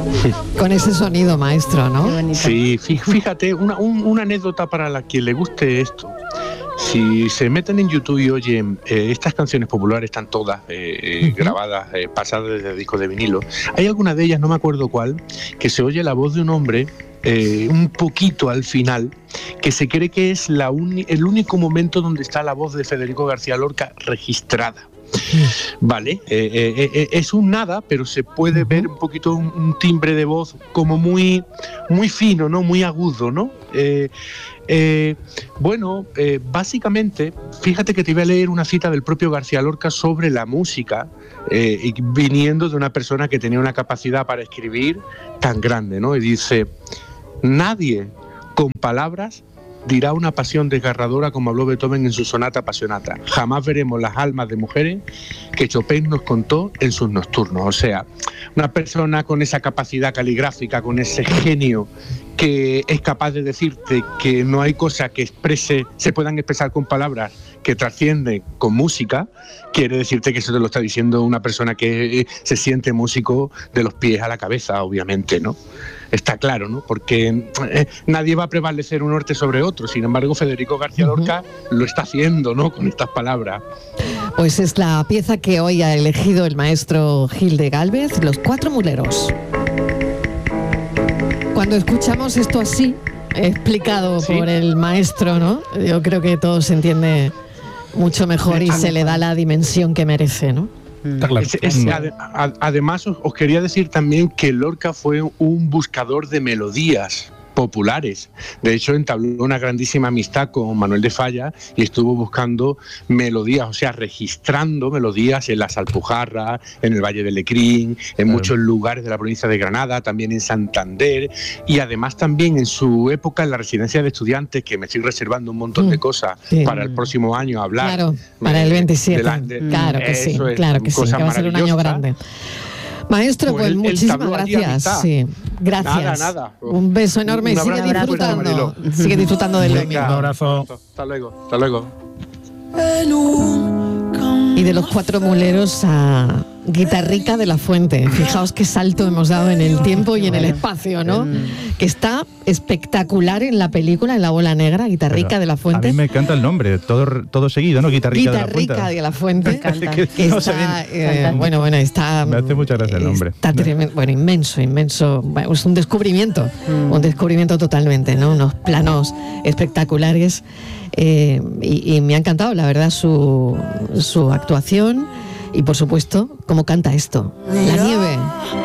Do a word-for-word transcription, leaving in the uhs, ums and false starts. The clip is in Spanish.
Con ese sonido, maestro, ¿no? Sí, fíjate, una, un, una anécdota para la que le guste esto. Si se meten en YouTube y oyen eh, estas canciones populares, están todas eh, eh, uh-huh. grabadas, eh, pasadas desde discos de vinilo. Hay alguna de ellas, no me acuerdo cuál, que se oye la voz de un hombre eh, un poquito al final, que se cree que es la uni- el único momento donde está la voz de Federico García Lorca registrada. Vale, eh, eh, eh, es un nada, pero se puede ver un poquito un, un timbre de voz como muy, muy fino, ¿no? Muy agudo, ¿no? Eh, eh, bueno, eh, básicamente, fíjate que te voy a leer una cita del propio García Lorca sobre la música, eh, y viniendo de una persona que tenía una capacidad para escribir tan grande, ¿no? Y dice: nadie con palabras dirá una pasión desgarradora como habló Beethoven en su sonata Passionata. Jamás veremos las almas de mujeres que Chopin nos contó en sus nocturnos. O sea, una persona con esa capacidad caligráfica, con ese genio que es capaz de decirte que no hay cosa que exprese, se puedan expresar con palabras que trasciende con música, quiere decirte que eso te lo está diciendo una persona que se siente músico de los pies a la cabeza, obviamente, ¿no? Está claro, ¿no? Porque eh, nadie va a prevalecer un norte sobre otro. Sin embargo, Federico García Lorca uh-huh. lo está haciendo, ¿no? Con estas palabras. Pues es la pieza que hoy ha elegido el maestro Gil de Gálvez, Los Cuatro Muleros. Cuando escuchamos esto así, explicado ¿Sí? por el maestro, ¿no? Yo creo que todo se entiende mucho mejor y se le da la dimensión que merece, ¿no? Está claro. Es, es, ad, ad, además, os, os quería decir también que Lorca fue un buscador de melodías populares. De hecho, entabló una grandísima amistad con Manuel de Falla y estuvo buscando melodías, o sea, registrando melodías en las Alpujarras, en el Valle del Lecrín, en claro. muchos lugares de la provincia de Granada, también en Santander, y además también en su época en la residencia de estudiantes, que me estoy reservando un montón mm. de cosas sí. para el próximo año hablar. Claro, para el veintisiete. De la, de, claro que sí, claro que sí, que va a ser un año grande. Maestro, pues, pues muchísimas gracias. Sí, gracias. Nada, nada. Un beso enorme y sigue disfrutando. Sigue disfrutando del domingo. Un abrazo. Hasta luego. Hasta luego. Y de Los Cuatro Muleros a Guitarrica de la Fuente. Fijaos qué salto hemos dado en el tiempo y en el espacio, ¿no? Que está espectacular en la película, en La Bola Negra, Guitarrica Pero de la Fuente. A mí me encanta el nombre, todo, todo seguido, ¿no? Guitarrica, Guitarrica de la Fuente. de la Fuente. que, que no está, eh, bueno, bueno, está... Me hace mucha gracia el nombre. Está tremendo, bueno, inmenso, inmenso. Bueno, es un descubrimiento, mm. un descubrimiento totalmente, ¿no? Unos planos espectaculares. Eh, y, y me ha encantado, la verdad, su, su actuación y, por supuesto, cómo canta esto. La nieve.